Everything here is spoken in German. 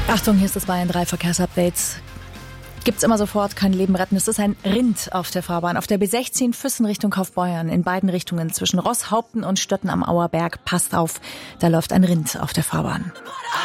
Achtung, hier ist das Bayern 3 Verkehrsupdates. Gibt's immer sofort, kein Leben retten. Es ist ein Rind auf der Fahrbahn. Auf der B16 Füssen Richtung Kaufbeuern. In beiden Richtungen zwischen Rosshaupten und Stötten am Auerberg. Passt auf, da läuft ein Rind auf der Fahrbahn.